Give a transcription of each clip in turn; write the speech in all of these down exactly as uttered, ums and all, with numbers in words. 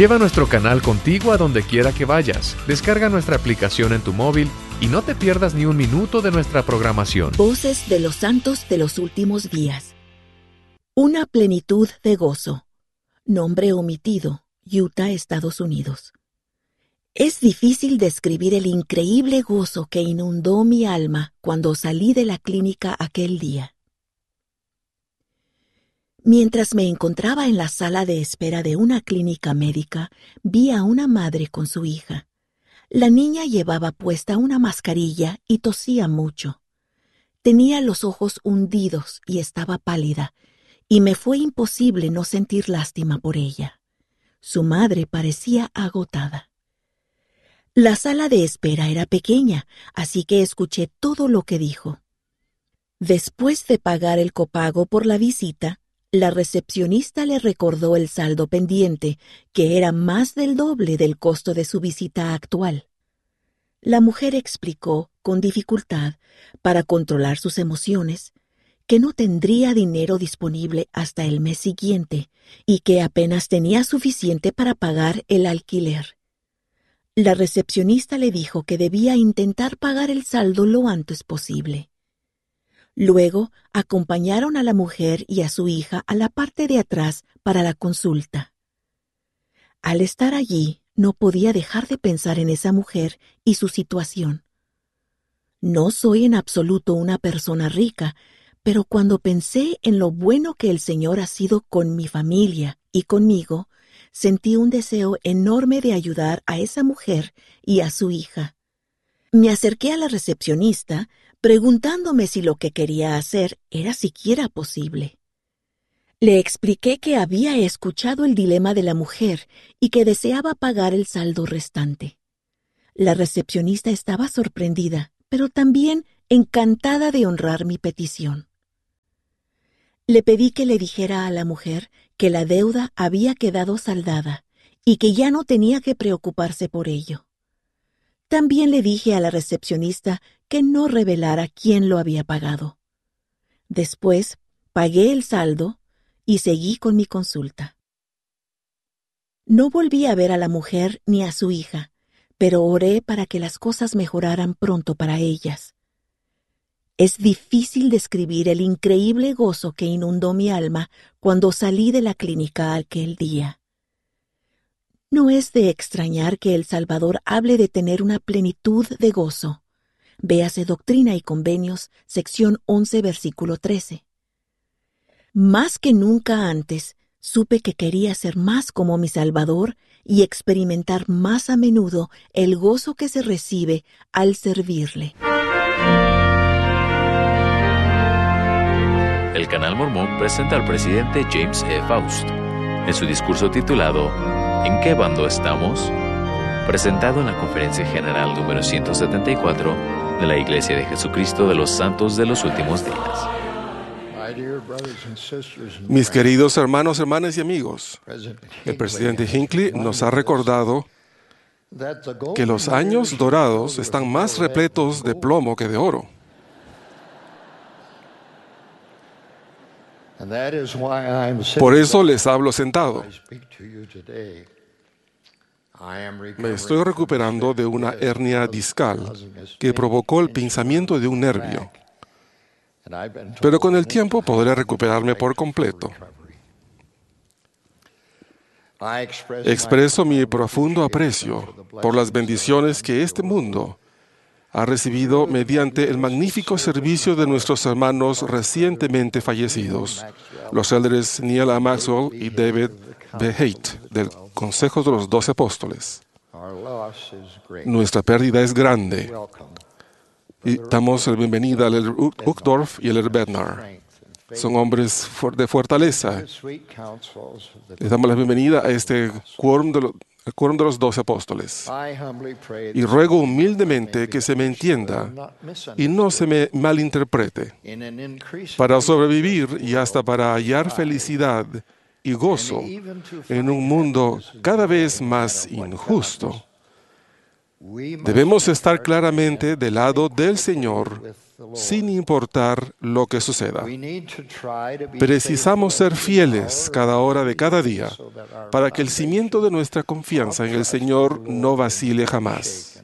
Lleva nuestro canal contigo a donde quiera que vayas. Descarga nuestra aplicación en tu móvil y no te pierdas ni un minuto de nuestra programación. Voces de los santos de los últimos días. Una plenitud de gozo. Nombre omitido, Utah, Estados Unidos. Es difícil describir el increíble gozo que inundó mi alma cuando salí de la clínica aquel día. Mientras me encontraba en la sala de espera de una clínica médica, vi a una madre con su hija. La niña llevaba puesta una mascarilla y tosía mucho. Tenía los ojos hundidos y estaba pálida, y me fue imposible no sentir lástima por ella. Su madre parecía agotada. La sala de espera era pequeña, así que escuché todo lo que dijo. Después de pagar el copago por la visita, la recepcionista le recordó el saldo pendiente, que era más del doble del costo de su visita actual. La mujer explicó, con dificultad, para controlar sus emociones, que no tendría dinero disponible hasta el mes siguiente y que apenas tenía suficiente para pagar el alquiler. La recepcionista le dijo que debía intentar pagar el saldo lo antes posible. Luego acompañaron a la mujer y a su hija a la parte de atrás para la consulta. Al estar allí, no podía dejar de pensar en esa mujer y su situación. No soy en absoluto una persona rica, pero cuando pensé en lo bueno que el Señor ha sido con mi familia y conmigo, sentí un deseo enorme de ayudar a esa mujer y a su hija. Me acerqué a la recepcionista, preguntándome si lo que quería hacer era siquiera posible. Le expliqué que había escuchado el dilema de la mujer y que deseaba pagar el saldo restante. La recepcionista estaba sorprendida, pero también encantada de honrar mi petición. Le pedí que le dijera a la mujer que la deuda había quedado saldada y que ya no tenía que preocuparse por ello. También le dije a la recepcionista que no revelara quién lo había pagado. Después, pagué el saldo y seguí con mi consulta. No volví a ver a la mujer ni a su hija, pero oré para que las cosas mejoraran pronto para ellas. Es difícil describir el increíble gozo que inundó mi alma cuando salí de la clínica aquel día. No es de extrañar que el Salvador hable de tener una plenitud de gozo. Véase Doctrina y Convenios, sección once, versículo trece. Más que nunca antes, supe que quería ser más como mi Salvador y experimentar más a menudo el gozo que se recibe al servirle. El Canal Mormón presenta al presidente James E. Faust en su discurso titulado ¿En qué bando estamos?, presentado en la Conferencia General número ciento setenta y cuatro de la Iglesia de Jesucristo de los Santos de los Últimos Días. Mis queridos hermanos, hermanas y amigos, el presidente Hinckley nos ha recordado que los años dorados están más repletos de plomo que de oro. Por eso les hablo sentado. Me estoy recuperando de una hernia discal que provocó el pinzamiento de un nervio, pero con el tiempo podré recuperarme por completo. Expreso mi profundo aprecio por las bendiciones que este mundo ha recibido mediante el magnífico servicio de nuestros hermanos recientemente fallecidos, los elders Neil A. Maxwell y David B. Haight, del Consejo de los Doce Apóstoles. Nuestra pérdida es grande. Y damos la bienvenida al elder Uchtdorf y al elder Bednar. Son hombres de fortaleza. Les damos la bienvenida a este quórum de los el quórum de los doce apóstoles. Y ruego humildemente que se me entienda y no se me malinterprete, para sobrevivir y hasta para hallar felicidad y gozo en un mundo cada vez más injusto. Debemos estar claramente del lado del Señor sin importar lo que suceda. Precisamos ser fieles cada hora de cada día para que el cimiento de nuestra confianza en el Señor no vacile jamás.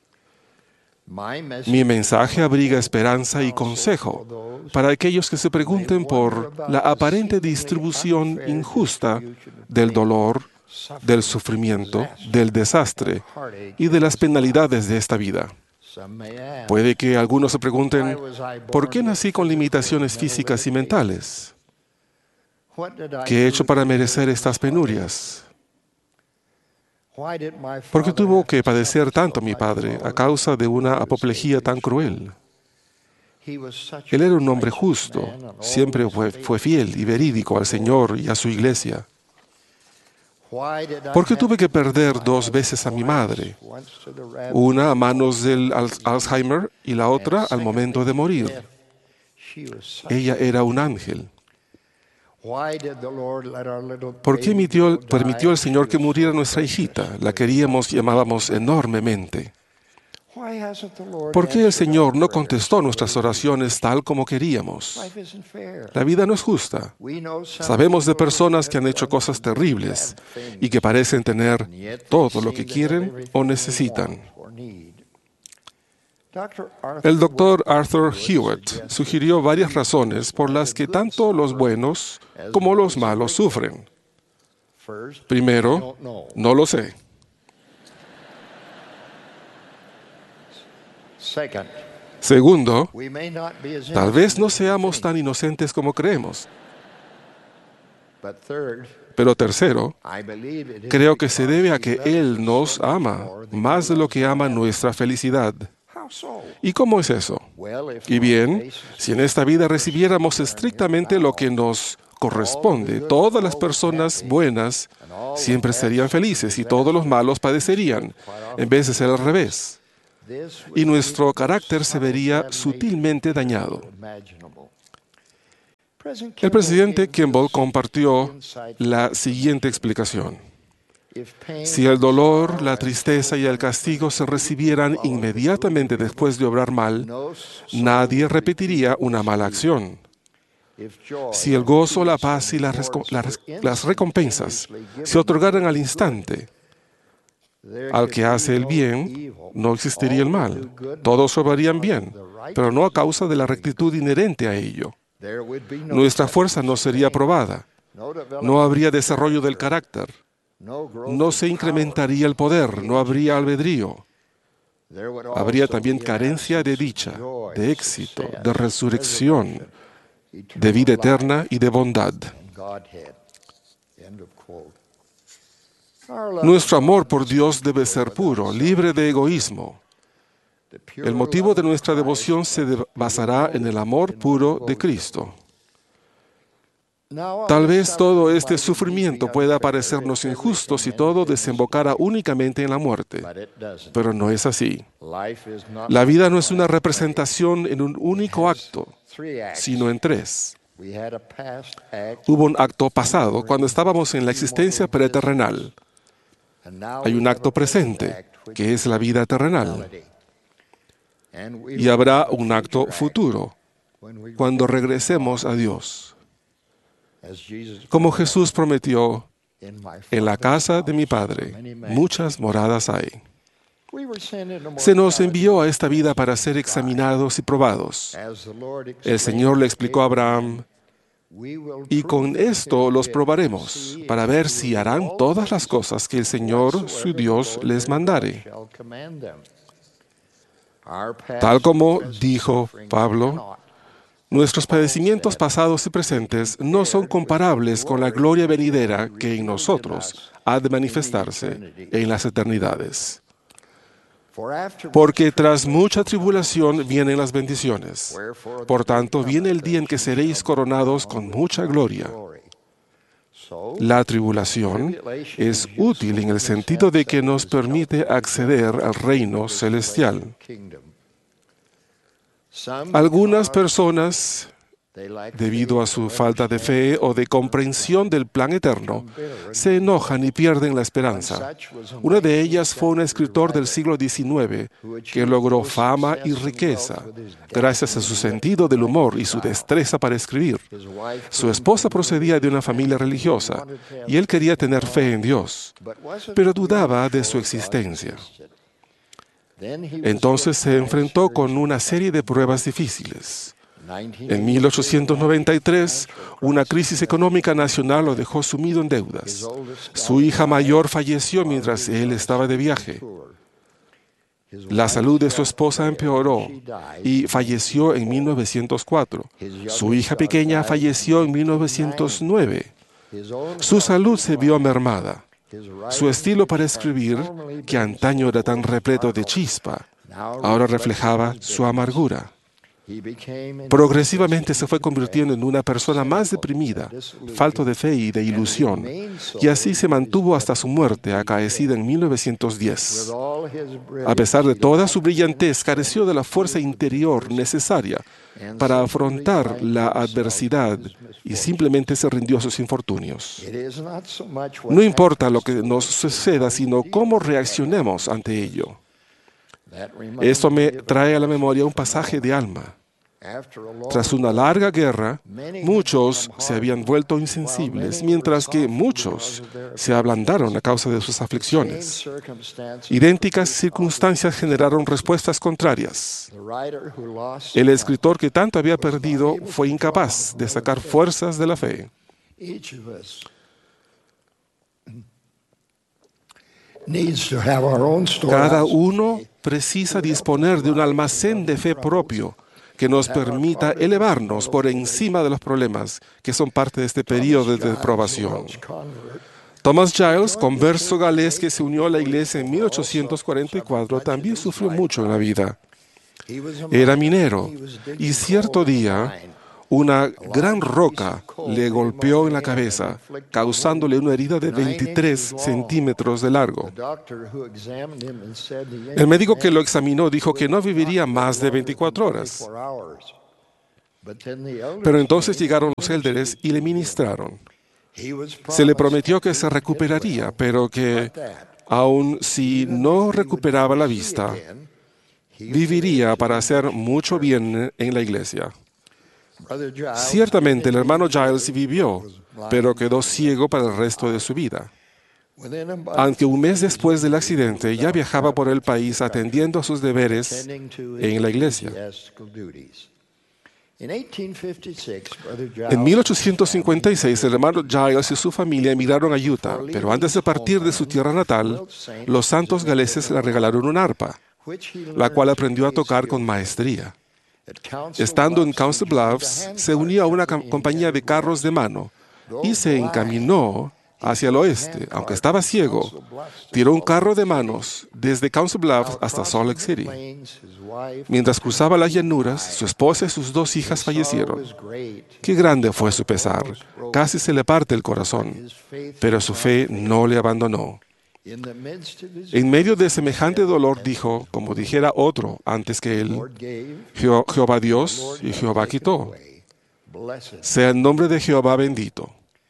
Mi mensaje abriga esperanza y consejo para aquellos que se pregunten por la aparente distribución injusta del dolor, del sufrimiento, del desastre y de las penalidades de esta vida. Puede que algunos se pregunten, ¿por qué nací con limitaciones físicas y mentales? ¿Qué he hecho para merecer estas penurias? ¿Por qué tuvo que padecer tanto mi padre a causa de una apoplejía tan cruel? Él era un hombre justo, siempre fue, fue fiel y verídico al Señor y a su iglesia. ¿Por qué tuve que perder dos veces a mi madre? Una a manos del Alzheimer y la otra al momento de morir. Ella era un ángel. ¿Por qué permitió, permitió el Señor que muriera nuestra hijita? La queríamos y amábamos enormemente. ¿Por qué el Señor no contestó nuestras oraciones tal como queríamos? La vida no es justa. Sabemos de personas que han hecho cosas terribles y que parecen tener todo lo que quieren o necesitan. El doctor Arthur Hewitt sugirió varias razones por las que tanto los buenos como los malos sufren. Primero, no lo sé. Segundo, tal vez no seamos tan inocentes como creemos. Pero tercero, creo que se debe a que Él nos ama más de lo que ama nuestra felicidad. ¿Y cómo es eso? Y bien, si en esta vida recibiéramos estrictamente lo que nos corresponde, todas las personas buenas siempre serían felices y todos los malos padecerían, en vez de ser al revés. Y nuestro carácter se vería sutilmente dañado. El presidente Kimball compartió la siguiente explicación. Si el dolor, la tristeza y el castigo se recibieran inmediatamente después de obrar mal, nadie repetiría una mala acción. Si el gozo, la paz y las, las, las recompensas se otorgaran al instante, al que hace el bien, no existiría el mal. Todos obrarían bien, pero no a causa de la rectitud inherente a ello. Nuestra fuerza no sería probada. No habría desarrollo del carácter. No se incrementaría el poder. No habría albedrío. Habría también carencia de dicha, de éxito, de resurrección, de vida eterna y de bondad. Nuestro amor por Dios debe ser puro, libre de egoísmo. El motivo de nuestra devoción se basará en el amor puro de Cristo. Tal vez todo este sufrimiento pueda parecernos injusto si todo desembocara únicamente en la muerte, pero no es así. La vida no es una representación en un único acto, sino en tres. Hubo un acto pasado cuando estábamos en la existencia preterrenal. Hay un acto presente, que es la vida terrenal. Y habrá un acto futuro, cuando regresemos a Dios. Como Jesús prometió, en la casa de mi Padre muchas moradas hay. Se nos envió a esta vida para ser examinados y probados. El Señor le explicó a Abraham, y con esto los probaremos, para ver si harán todas las cosas que el Señor, su Dios, les mandare. Tal como dijo Pablo, nuestros padecimientos pasados y presentes no son comparables con la gloria venidera que en nosotros ha de manifestarse en las eternidades. Porque tras mucha tribulación vienen las bendiciones. Por tanto, viene el día en que seréis coronados con mucha gloria. La tribulación es útil en el sentido de que nos permite acceder al reino celestial. Algunas personas Debido a su falta de fe o de comprensión del plan eterno, se enojan y pierden la esperanza. Una de ellas fue un escritor del siglo diecinueve que logró fama y riqueza gracias a su sentido del humor y su destreza para escribir. Su esposa procedía de una familia religiosa y él quería tener fe en Dios, pero dudaba de su existencia. Entonces se enfrentó con una serie de pruebas difíciles. En mil ochocientos noventa y tres, una crisis económica nacional lo dejó sumido en deudas. Su hija mayor falleció mientras él estaba de viaje. La salud de su esposa empeoró y falleció en mil novecientos cuatro. Su hija pequeña falleció en mil novecientos nueve. Su salud se vio mermada. Su estilo para escribir, que antaño era tan repleto de chispa, ahora reflejaba su amargura. Progresivamente se fue convirtiendo en una persona más deprimida, falto de fe y de ilusión, y así se mantuvo hasta su muerte, acaecida en mil novecientos diez. A pesar de toda su brillantez, careció de la fuerza interior necesaria para afrontar la adversidad y simplemente se rindió a sus infortunios. No importa lo que nos suceda, sino cómo reaccionemos ante ello. Esto me trae a la memoria un pasaje de Alma. Tras una larga guerra, muchos se habían vuelto insensibles, mientras que muchos se ablandaron a causa de sus aflicciones. Idénticas circunstancias generaron respuestas contrarias. El escritor que tanto había perdido fue incapaz de sacar fuerzas de la fe. Cada uno precisa disponer de un almacén de fe propio que nos permita elevarnos por encima de los problemas que son parte de este periodo de deprobación. Thomas Giles, converso galés que se unió a la iglesia en mil ochocientos cuarenta y cuatro, también sufrió mucho en la vida. Era minero y cierto día una gran roca le golpeó en la cabeza, causándole una herida de veintitrés centímetros de largo. El médico que lo examinó dijo que no viviría más de veinticuatro horas. Pero entonces llegaron los élderes y le ministraron. Se le prometió que se recuperaría, pero que, aun si no recuperaba la vista, viviría para hacer mucho bien en la iglesia. Ciertamente el hermano Giles vivió, pero quedó ciego para el resto de su vida. Aunque un mes después del accidente ya viajaba por el país atendiendo a sus deberes en la iglesia. En mil ochocientos cincuenta y seis, el hermano Giles y su familia emigraron a Utah, pero antes de partir de su tierra natal, los santos galeses le regalaron un arpa, la cual aprendió a tocar con maestría. Estando en Council Bluffs, se unió a una compañía de carros de mano y se encaminó hacia el oeste. Aunque estaba ciego, tiró un carro de manos desde Council Bluffs hasta Salt Lake City. Mientras cruzaba las llanuras, su esposa y sus dos hijas fallecieron. Qué grande fue su pesar. Casi se le parte el corazón, pero su fe no le abandonó. En medio de semejante dolor dijo, como dijera otro antes que él, Je- Jehová Dios y Jehová quitó. Sea el nombre de Jehová bendito.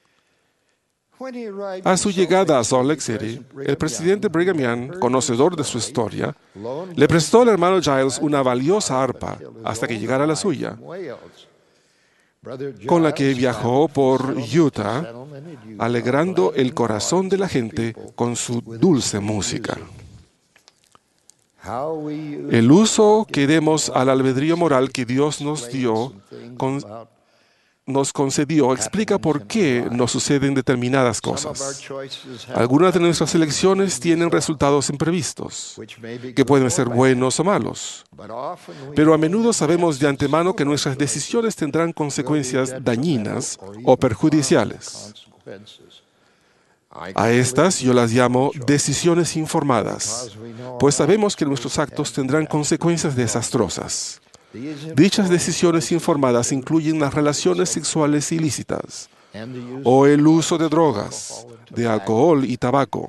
A su llegada a Salt Lake City, el presidente Brigham Young, conocedor de su historia, le prestó al hermano Giles una valiosa arpa hasta que llegara la suya, con la que viajó por Utah, alegrando el corazón de la gente con su dulce música. El uso que demos al albedrío moral que Dios nos dio, con, nos concedió, explica por qué nos suceden determinadas cosas. Algunas de nuestras elecciones tienen resultados imprevistos, que pueden ser buenos o malos. Pero a menudo sabemos de antemano que nuestras decisiones tendrán consecuencias dañinas o perjudiciales. A estas yo las llamo decisiones informadas, pues sabemos que nuestros actos tendrán consecuencias desastrosas. Dichas decisiones informadas incluyen las relaciones sexuales ilícitas o el uso de drogas, de alcohol y tabaco.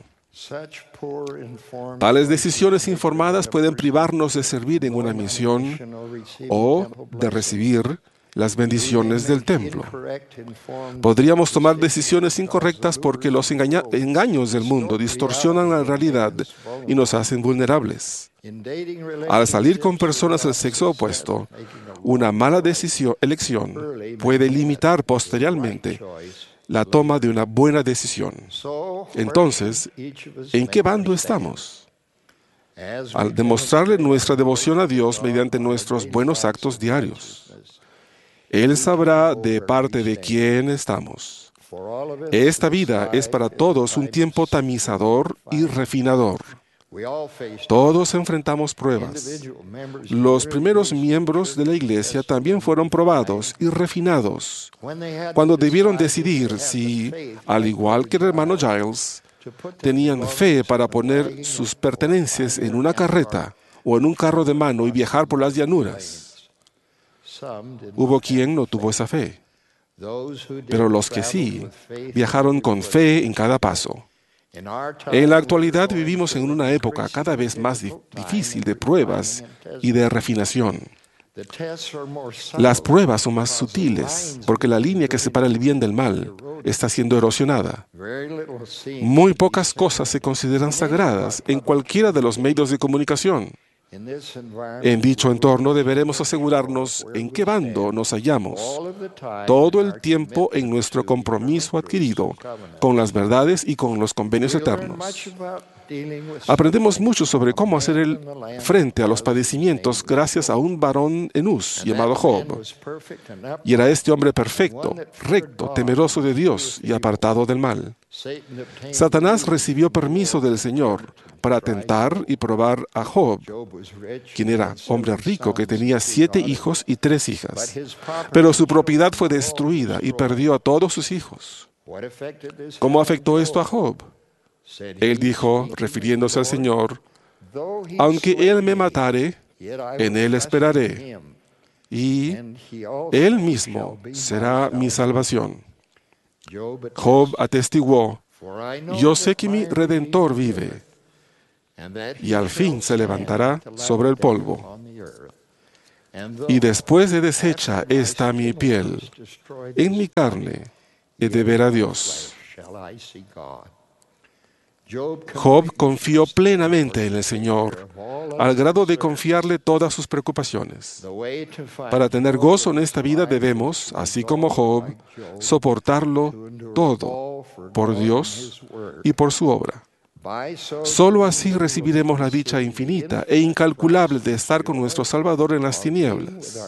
Tales decisiones informadas pueden privarnos de servir en una misión o de recibir las bendiciones del templo. Podríamos tomar decisiones incorrectas porque los engaña- engaños del mundo distorsionan la realidad y nos hacen vulnerables. Al salir con personas del sexo opuesto, una mala decisión, elección puede limitar posteriormente la toma de una buena decisión. Entonces, ¿en qué bando estamos? Al demostrarle nuestra devoción a Dios mediante nuestros buenos actos diarios, Él sabrá de parte de quién estamos. Esta vida es para todos un tiempo tamizador y refinador. Todos enfrentamos pruebas. Los primeros miembros de la iglesia también fueron probados y refinados cuando debieron decidir si, al igual que el hermano Giles, tenían fe para poner sus pertenencias en una carreta o en un carro de mano y viajar por las llanuras. Hubo quien no tuvo esa fe, pero los que sí, viajaron con fe en cada paso. En la actualidad vivimos en una época cada vez más di- difícil de pruebas y de refinación. Las pruebas son más sutiles porque la línea que separa el bien del mal está siendo erosionada. Muy pocas cosas se consideran sagradas en cualquiera de los medios de comunicación. En dicho entorno deberemos asegurarnos en qué bando nos hallamos todo el tiempo en nuestro compromiso adquirido con las verdades y con los convenios eternos. Aprendemos mucho sobre cómo hacer el frente a los padecimientos gracias a un varón en Uz llamado Job. Y era este hombre perfecto, recto, temeroso de Dios y apartado del mal. Satanás recibió permiso del Señor para tentar y probar a Job, quien era hombre rico que tenía siete hijos y tres hijas. Pero su propiedad fue destruida y perdió a todos sus hijos. ¿Cómo afectó esto a Job? Él dijo, refiriéndose al Señor, aunque Él me matare, en Él esperaré, y Él mismo será mi salvación. Job atestiguó, yo sé que mi Redentor vive, y al fin se levantará sobre el polvo. Y después de deshecha está mi piel, en mi carne he de ver a Dios. Job confió plenamente en el Señor, al grado de confiarle todas sus preocupaciones. Para tener gozo en esta vida debemos, así como Job, soportarlo todo por Dios y por su obra. Solo así recibiremos la dicha infinita e incalculable de estar con nuestro Salvador en las tinieblas.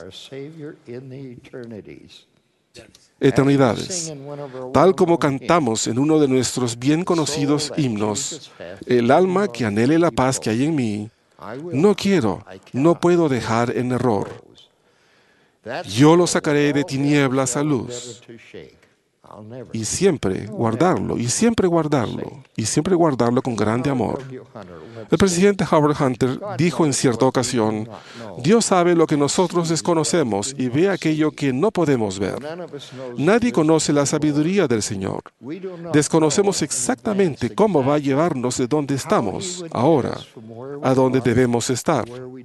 Eternidades. Tal como cantamos en uno de nuestros bien conocidos himnos, el alma que anhele la paz que hay en mí, no quiero, no puedo dejar en error. Yo lo sacaré de tinieblas a luz. Y siempre guardarlo, y siempre guardarlo, y siempre guardarlo con grande amor. El presidente Howard Hunter dijo en cierta ocasión, Dios sabe lo que nosotros desconocemos y ve aquello que no podemos ver. Nadie conoce la sabiduría del Señor. Desconocemos exactamente cómo va a llevarnos de donde estamos ahora a donde debemos estar.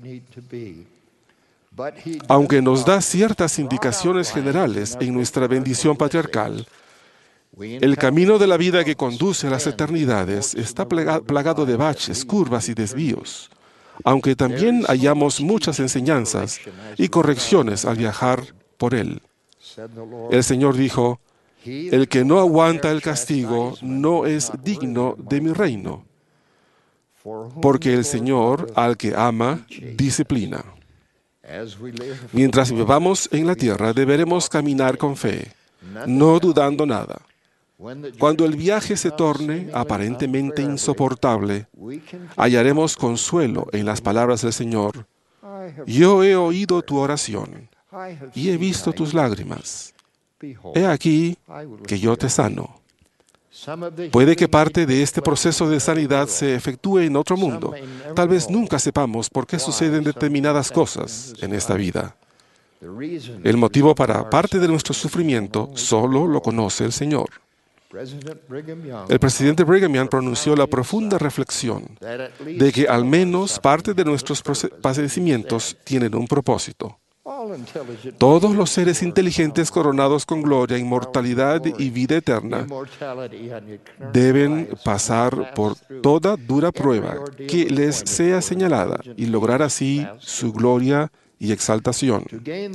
Aunque nos da ciertas indicaciones generales en nuestra bendición patriarcal, el camino de la vida que conduce a las eternidades está plagado de baches, curvas y desvíos, aunque también hallamos muchas enseñanzas y correcciones al viajar por él. El Señor dijo, el que no aguanta el castigo no es digno de mi reino, porque el Señor al que ama disciplina. Mientras vivamos en la tierra, deberemos caminar con fe, no dudando nada. Cuando el viaje se torne aparentemente insoportable, hallaremos consuelo en las palabras del Señor. Yo he oído tu oración y he visto tus lágrimas. He aquí que yo te sano. Puede que parte de este proceso de sanidad se efectúe en otro mundo. Tal vez nunca sepamos por qué suceden determinadas cosas en esta vida. El motivo para parte de nuestro sufrimiento solo lo conoce el Señor. El presidente Brigham Young pronunció la profunda reflexión de que al menos parte de nuestros padecimientos tienen un propósito. Todos los seres inteligentes coronados con gloria, inmortalidad y vida eterna deben pasar por toda dura prueba que les sea señalada y lograr así su gloria y exaltación.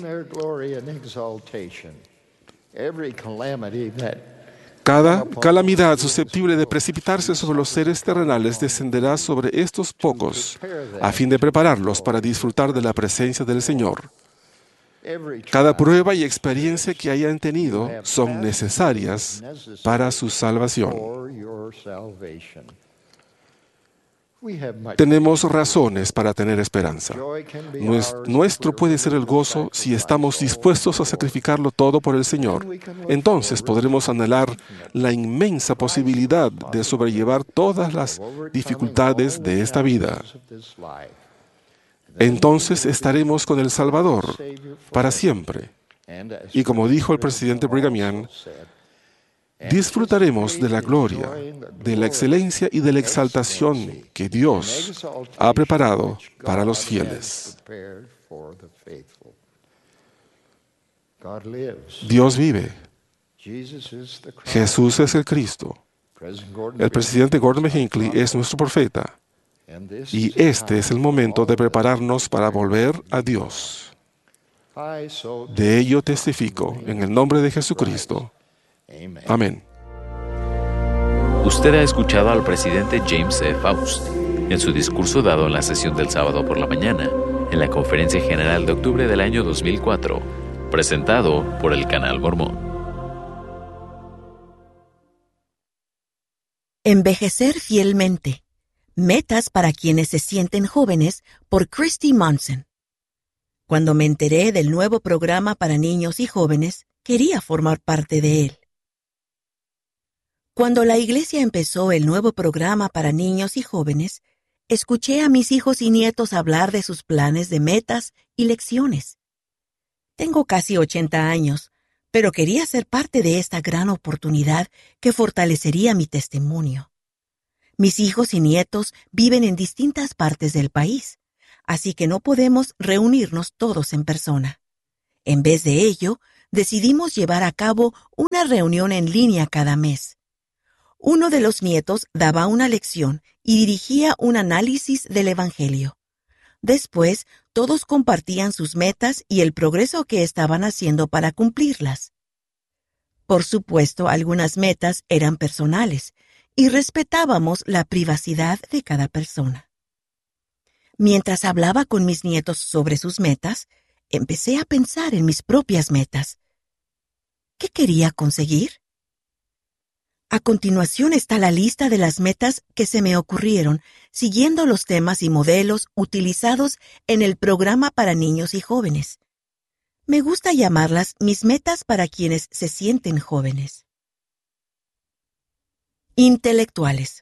Cada calamidad susceptible de precipitarse sobre los seres terrenales descenderá sobre estos pocos a fin de prepararlos para disfrutar de la presencia del Señor. Cada prueba y experiencia que hayan tenido son necesarias para su salvación. Tenemos razones para tener esperanza. Nuestro puede ser el gozo si estamos dispuestos a sacrificarlo todo por el Señor. Entonces podremos anhelar la inmensa posibilidad de sobrellevar todas las dificultades de esta vida. Entonces estaremos con el Salvador para siempre. Y como dijo el presidente Brigham Young, disfrutaremos de la gloria, de la excelencia y de la exaltación que Dios ha preparado para los fieles. Dios vive. Jesús es el Cristo. El presidente Gordon B. Hinckley es nuestro profeta. Y este es el momento de prepararnos para volver a Dios. De ello testifico en el nombre de Jesucristo. Amén. Usted ha escuchado al presidente James E. Faust en su discurso dado en la sesión del sábado por la mañana en la Conferencia General de octubre del año dos mil cuatro, presentado por el Canal Mormón. Envejecer fielmente. Metas para quienes se sienten jóvenes, por Christy Monson. Cuando me enteré del nuevo programa para niños y jóvenes, quería formar parte de él. Cuando la iglesia empezó el nuevo programa para niños y jóvenes, escuché a mis hijos y nietos hablar de sus planes de metas y lecciones. Tengo casi ochenta años, pero quería ser parte de esta gran oportunidad que fortalecería mi testimonio. Mis hijos y nietos viven en distintas partes del país, así que no podemos reunirnos todos en persona. En vez de ello, decidimos llevar a cabo una reunión en línea cada mes. Uno de los nietos daba una lección y dirigía un análisis del Evangelio. Después, todos compartían sus metas y el progreso que estaban haciendo para cumplirlas. Por supuesto, algunas metas eran personales y respetábamos la privacidad de cada persona. Mientras hablaba con mis nietos sobre sus metas, empecé a pensar en mis propias metas. ¿Qué quería conseguir? A continuación está la lista de las metas que se me ocurrieron, siguiendo los temas y modelos utilizados en el programa para niños y jóvenes. Me gusta llamarlas mis metas para quienes se sienten jóvenes. Intelectuales.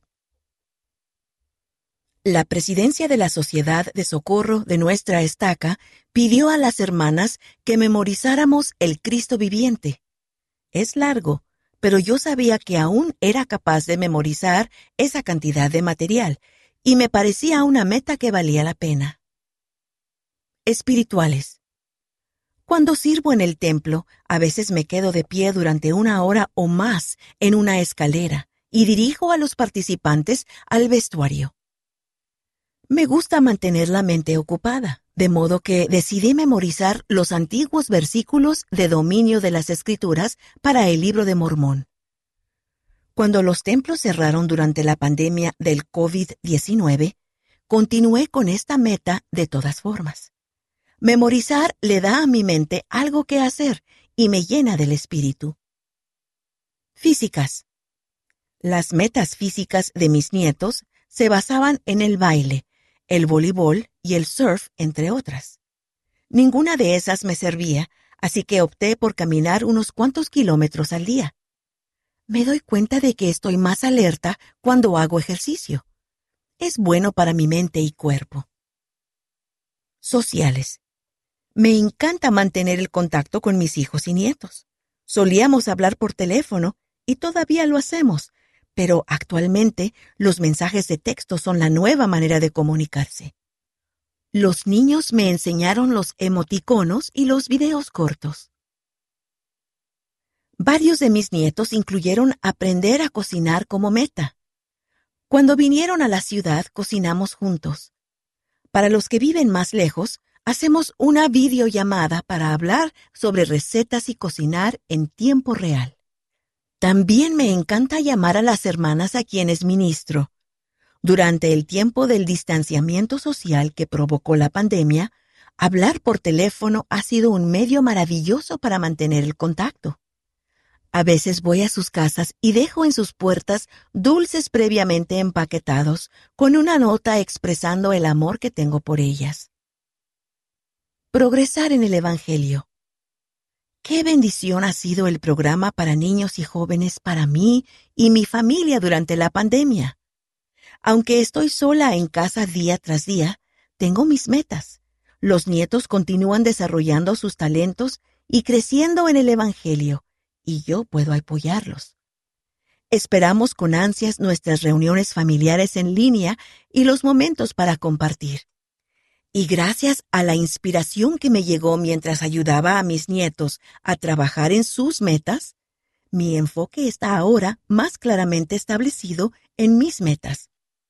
La presidencia de la Sociedad de Socorro de nuestra estaca pidió a las hermanas que memorizáramos el Cristo viviente. Es largo, pero yo sabía que aún era capaz de memorizar esa cantidad de material, y me parecía una meta que valía la pena. Espirituales. Cuando sirvo en el templo, a veces me quedo de pie durante una hora o más en una escalera y dirijo a los participantes al vestuario. Me gusta mantener la mente ocupada, de modo que decidí memorizar los antiguos versículos de dominio de las Escrituras para el Libro de Mormón. Cuando los templos cerraron durante la pandemia del COVID diecinueve, continué con esta meta de todas formas. Memorizar le da a mi mente algo que hacer y me llena del espíritu. Físicas. Las metas físicas de mis nietos se basaban en el baile, el voleibol y el surf, entre otras. Ninguna de esas me servía, así que opté por caminar unos cuantos kilómetros al día. Me doy cuenta de que estoy más alerta cuando hago ejercicio. Es bueno para mi mente y cuerpo. Sociales. Me encanta mantener el contacto con mis hijos y nietos. Solíamos hablar por teléfono y todavía lo hacemos, pero actualmente los mensajes de texto son la nueva manera de comunicarse. Los niños me enseñaron los emoticonos y los videos cortos. Varios de mis nietos incluyeron aprender a cocinar como meta. Cuando vinieron a la ciudad, cocinamos juntos. Para los que viven más lejos, hacemos una videollamada para hablar sobre recetas y cocinar en tiempo real. También me encanta llamar a las hermanas a quienes ministro. Durante el tiempo del distanciamiento social que provocó la pandemia, hablar por teléfono ha sido un medio maravilloso para mantener el contacto. A veces voy a sus casas y dejo en sus puertas dulces previamente empaquetados, con una nota expresando el amor que tengo por ellas. Progresar en el Evangelio. ¡Qué bendición ha sido el programa para niños y jóvenes para mí y mi familia durante la pandemia! Aunque estoy sola en casa día tras día, tengo mis metas. Los nietos continúan desarrollando sus talentos y creciendo en el Evangelio, y yo puedo apoyarlos. Esperamos con ansias nuestras reuniones familiares en línea y los momentos para compartir. Y gracias a la inspiración que me llegó mientras ayudaba a mis nietos a trabajar en sus metas, mi enfoque está ahora más claramente establecido en mis metas,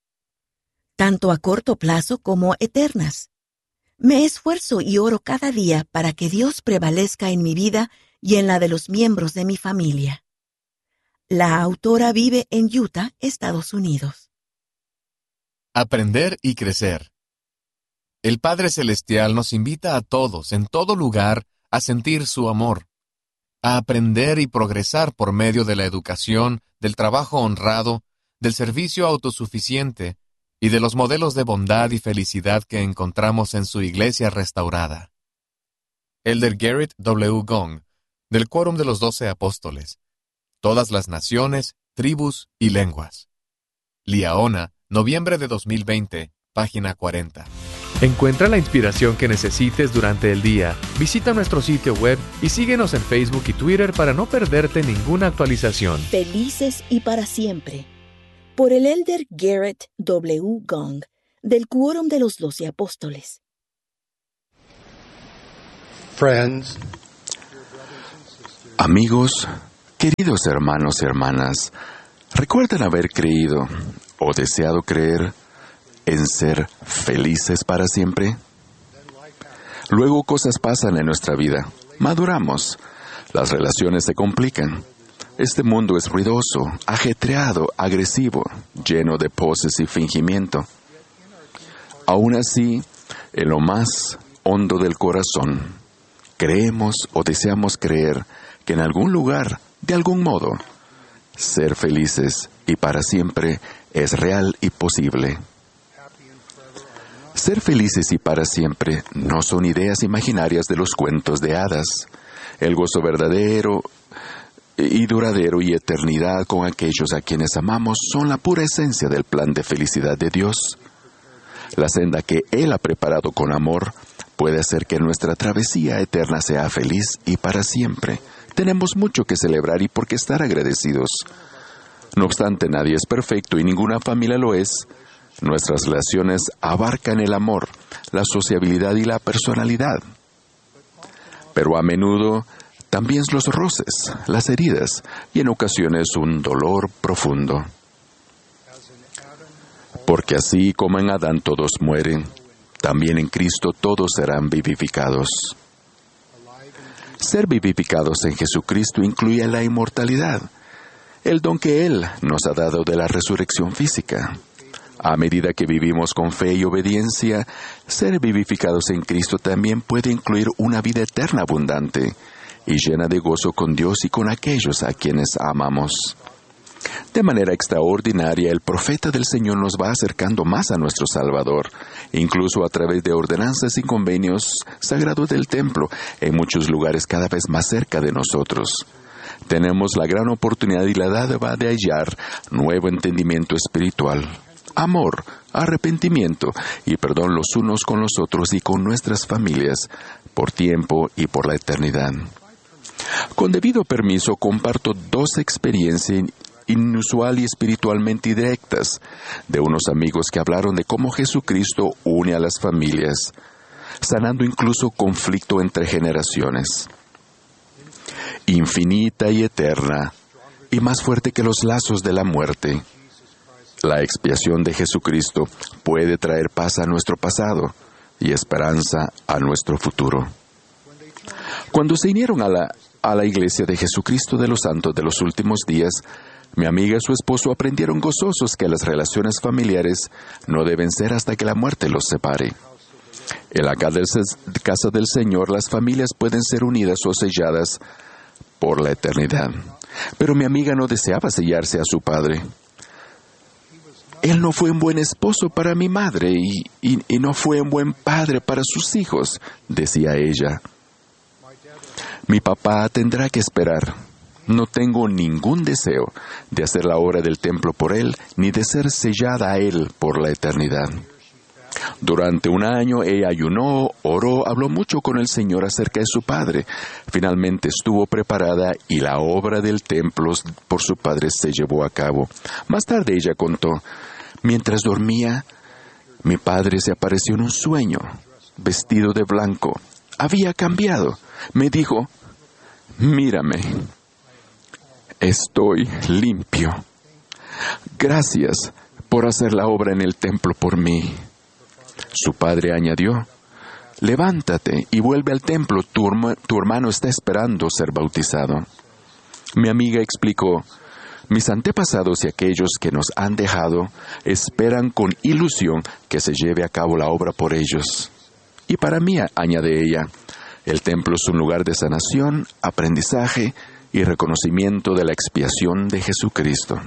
tanto a corto plazo como eternas. Me esfuerzo y oro cada día para que Dios prevalezca en mi vida y en la de los miembros de mi familia. La autora vive en Utah, Estados Unidos. Aprender y crecer. El Padre Celestial nos invita a todos, en todo lugar, a sentir su amor, a aprender y progresar por medio de la educación, del trabajo honrado, del servicio autosuficiente y de los modelos de bondad y felicidad que encontramos en su iglesia restaurada. Elder Garrett W. Gong, del Quórum de los Doce Apóstoles. Todas las naciones, tribus y lenguas. Liaona, noviembre de dos mil veinte, página cuarenta. Encuentra la inspiración que necesites durante el día. Visita nuestro sitio web y síguenos en Facebook y Twitter para no perderte ninguna actualización. Felices y para siempre. Por el Elder Garrett W. Gong, del Quórum de los Doce Apóstoles. Friends, amigos, queridos hermanos y hermanas, ¿recuerdan haber creído o deseado creer en ser felices para siempre? Luego cosas pasan en nuestra vida, maduramos, las relaciones se complican. Este mundo es ruidoso, ajetreado, agresivo, lleno de poses y fingimiento. Aún así, en lo más hondo del corazón, creemos o deseamos creer que en algún lugar, de algún modo, ser felices y para siempre es real y posible. Ser felices y para siempre no son ideas imaginarias de los cuentos de hadas. El gozo verdadero y duradero y eternidad con aquellos a quienes amamos son la pura esencia del plan de felicidad de Dios. La senda que Él ha preparado con amor puede hacer que nuestra travesía eterna sea feliz y para siempre. Tenemos mucho que celebrar y por qué estar agradecidos. No obstante, nadie es perfecto y ninguna familia lo es. Nuestras relaciones abarcan el amor, la sociabilidad y la personalidad. Pero a menudo también los roces, las heridas y en ocasiones un dolor profundo. Porque así como en Adán todos mueren, también en Cristo todos serán vivificados. Ser vivificados en Jesucristo incluye la inmortalidad, el don que Él nos ha dado de la resurrección física. A medida que vivimos con fe y obediencia, ser vivificados en Cristo también puede incluir una vida eterna abundante y llena de gozo con Dios y con aquellos a quienes amamos. De manera extraordinaria, el profeta del Señor nos va acercando más a nuestro Salvador, incluso a través de ordenanzas y convenios sagrados del templo, en muchos lugares cada vez más cerca de nosotros. Tenemos la gran oportunidad y la dádiva de hallar nuevo entendimiento espiritual, amor, arrepentimiento y perdón los unos con los otros y con nuestras familias, por tiempo y por la eternidad. Con debido permiso, comparto dos experiencias inusual y espiritualmente directas de unos amigos que hablaron de cómo Jesucristo une a las familias, sanando incluso conflicto entre generaciones. Infinita y eterna, y más fuerte que los lazos de la muerte, la expiación de Jesucristo puede traer paz a nuestro pasado y esperanza a nuestro futuro. Cuando se unieron a la, a la Iglesia de Jesucristo de los Santos de los Últimos Días, mi amiga y su esposo aprendieron gozosos que las relaciones familiares no deben ser hasta que la muerte los separe. En la casa del Señor, las familias pueden ser unidas o selladas por la eternidad. Pero mi amiga no deseaba sellarse a su padre. Él no fue un buen esposo para mi madre y, y, y no fue un buen padre para sus hijos, decía ella. Mi papá tendrá que esperar. No tengo ningún deseo de hacer la obra del templo por él, ni de ser sellada a él por la eternidad. Durante un año ella ayunó, oró, habló mucho con el Señor acerca de su padre. Finalmente estuvo preparada y la obra del templo por su padre se llevó a cabo. Más tarde ella contó, mientras dormía, mi padre se apareció en un sueño, vestido de blanco. Había cambiado. Me dijo, mírame, estoy limpio. Gracias por hacer la obra en el templo por mí. Su padre añadió, levántate y vuelve al templo, tu, tu hermano está esperando ser bautizado. Mi amiga explicó, mis antepasados y aquellos que nos han dejado esperan con ilusión que se lleve a cabo la obra por ellos. Y para mí, añade ella, el templo es un lugar de sanación, aprendizaje y reconocimiento de la expiación de Jesucristo.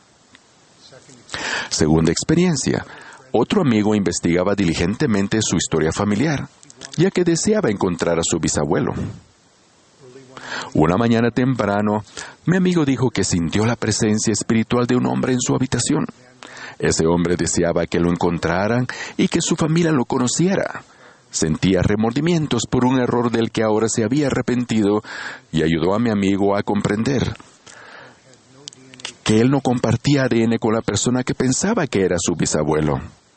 Segunda experiencia. Otro amigo investigaba diligentemente su historia familiar, ya que deseaba encontrar a su bisabuelo. Una mañana temprano, mi amigo dijo que sintió la presencia espiritual de un hombre en su habitación. Ese hombre deseaba que lo encontraran y que su familia lo conociera. Sentía remordimientos por un error del que ahora se había arrepentido y ayudó a mi amigo a comprender que él no compartía A D N con la persona que pensaba que era su bisabuelo.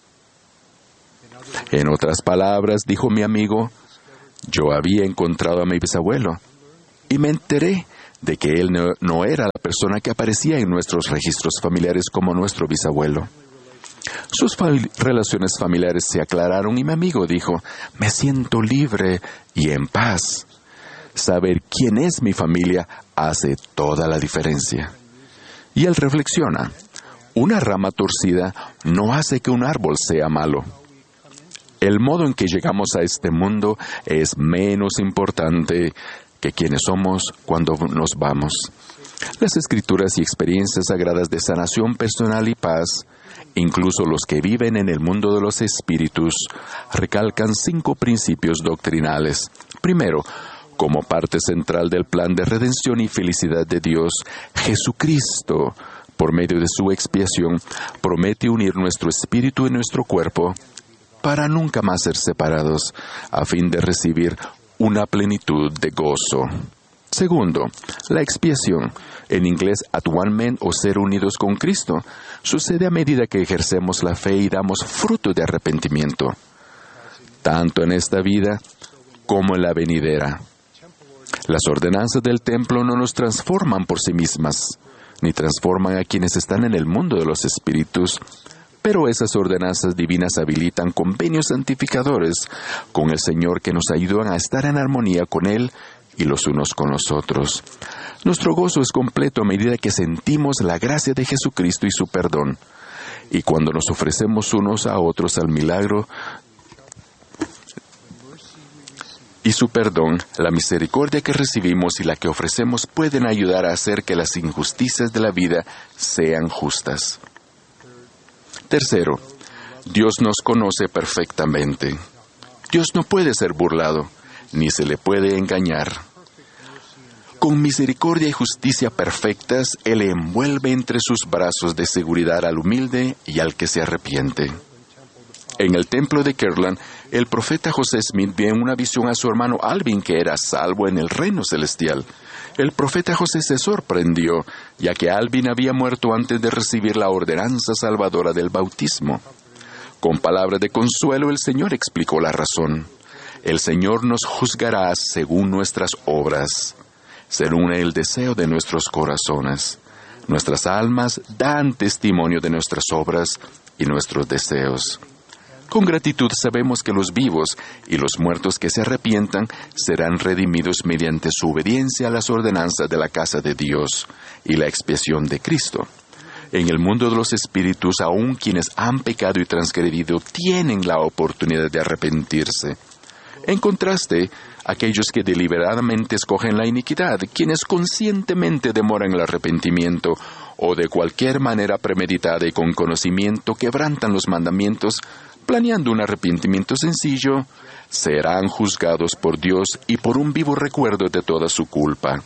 En otras palabras, dijo mi amigo, yo había encontrado a mi bisabuelo y me enteré de que él no, no era la persona que aparecía en nuestros registros familiares como nuestro bisabuelo. Sus fa- relaciones familiares se aclararon y mi amigo dijo, me siento libre y en paz. Saber quién es mi familia hace toda la diferencia. Y él reflexiona, una rama torcida no hace que un árbol sea malo. El modo en que llegamos a este mundo es menos importante que quienes somos cuando nos vamos. Las escrituras y experiencias sagradas de sanación personal y paz, incluso los que viven en el mundo de los espíritus, recalcan cinco principios doctrinales. Primero, como parte central del plan de redención y felicidad de Dios, Jesucristo, por medio de su expiación, promete unir nuestro espíritu y nuestro cuerpo para nunca más ser separados, a fin de recibir una plenitud de gozo. Segundo, la expiación, en inglés atonement o ser unidos con Cristo, sucede a medida que ejercemos la fe y damos fruto de arrepentimiento, tanto en esta vida como en la venidera. Las ordenanzas del templo no nos transforman por sí mismas, ni transforman a quienes están en el mundo de los espíritus, pero esas ordenanzas divinas habilitan convenios santificadores con el Señor que nos ayudan a estar en armonía con Él y los unos con los otros. Nuestro gozo es completo a medida que sentimos la gracia de Jesucristo y su perdón, y cuando nos ofrecemos unos a otros al milagro y su perdón, la misericordia que recibimos y la que ofrecemos pueden ayudar a hacer que las injusticias de la vida sean justas. Tercero, Dios nos conoce perfectamente. Dios no puede ser burlado, ni se le puede engañar. Con misericordia y justicia perfectas, Él envuelve entre sus brazos de seguridad al humilde y al que se arrepiente. En el templo de Kirtland, El profeta José Smith vio en una visión a su hermano Alvin que era salvo en el reino celestial. El profeta José se sorprendió, ya que Alvin había muerto antes de recibir la ordenanza salvadora del bautismo. Con palabras de consuelo, el Señor explicó la razón. El Señor nos juzgará según nuestras obras, según el deseo de nuestros corazones. Nuestras almas dan testimonio de nuestras obras y nuestros deseos. Con gratitud sabemos que los vivos y los muertos que se arrepientan serán redimidos mediante su obediencia a las ordenanzas de la casa de Dios y la expiación de Cristo. En el mundo de los espíritus, aun quienes han pecado y transgredido tienen la oportunidad de arrepentirse. En contraste, aquellos que deliberadamente escogen la iniquidad, quienes conscientemente demoran el arrepentimiento o de cualquier manera premeditada y con conocimiento quebrantan los mandamientos, planeando un arrepentimiento sencillo, serán juzgados por Dios y por un vivo recuerdo de toda su culpa.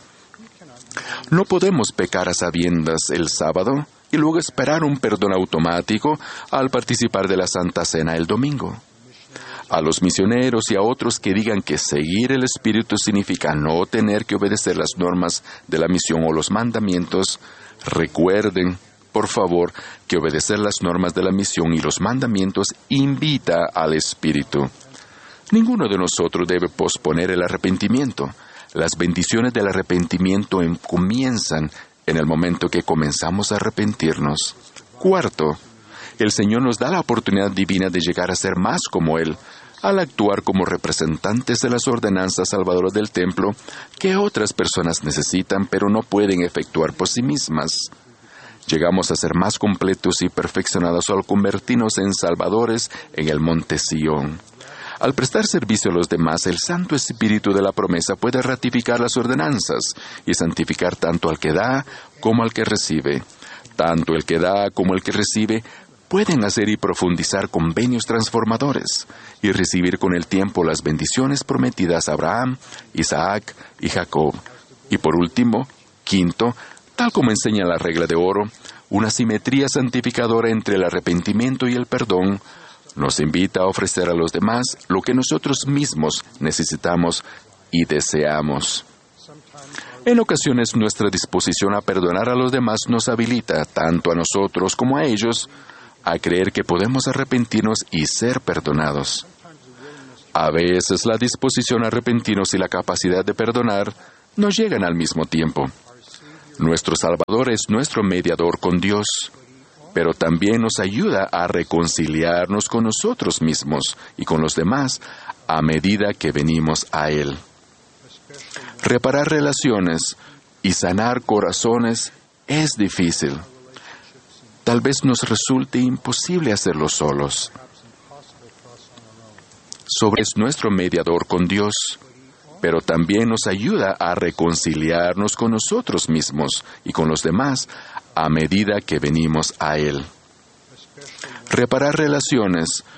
No podemos pecar a sabiendas el sábado y luego esperar un perdón automático al participar de la Santa Cena el domingo. A los misioneros y a otros que digan que seguir el Espíritu significa no tener que obedecer las normas de la misión o los mandamientos, recuerden, por favor, que obedecer las normas de la misión y los mandamientos invita al Espíritu. Ninguno de nosotros debe posponer el arrepentimiento. Las bendiciones del arrepentimiento em- comienzan en el momento que comenzamos a arrepentirnos. Cuarto, el Señor nos da la oportunidad divina de llegar a ser más como Él, al actuar como representantes de las ordenanzas salvadoras del templo que otras personas necesitan pero no pueden efectuar por sí mismas. Llegamos a ser más completos y perfeccionados al convertirnos en salvadores en el monte Sión. Al prestar servicio a los demás, el Santo Espíritu de la promesa puede ratificar las ordenanzas y santificar tanto al que da como al que recibe. Tanto el que da como el que recibe pueden hacer y profundizar convenios transformadores y recibir con el tiempo las bendiciones prometidas a Abraham, Isaac y Jacob. Y por último, quinto, tal como enseña la regla de oro, una simetría santificadora entre el arrepentimiento y el perdón nos invita a ofrecer a los demás lo que nosotros mismos necesitamos y deseamos. En ocasiones, nuestra disposición a perdonar a los demás nos habilita, tanto a nosotros como a ellos, a creer que podemos arrepentirnos y ser perdonados. A veces, la disposición a arrepentirnos y la capacidad de perdonar no llegan al mismo tiempo. Nuestro Salvador es nuestro mediador con Dios, pero también nos ayuda a reconciliarnos con nosotros mismos y con los demás a medida que venimos a Él. Reparar relaciones y sanar corazones es difícil. Tal vez nos resulte imposible hacerlo solos. Sobre es nuestro mediador con Dios, pero también nos ayuda a reconciliarnos con nosotros mismos y con los demás a medida que venimos a Él. Reparar relaciones